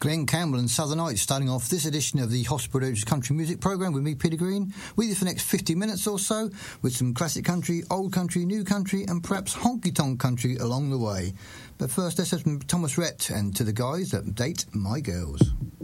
Glenn Campbell and Southern Nights starting off this edition of the Hospital Country Music Programme with me, Peter Green, with you for the next 50 minutes or so, with some classic country, old country, new country, and perhaps honky-tonk country along the way. But first, let's have some Thomas Rhett and To the Guys That Date My Girls.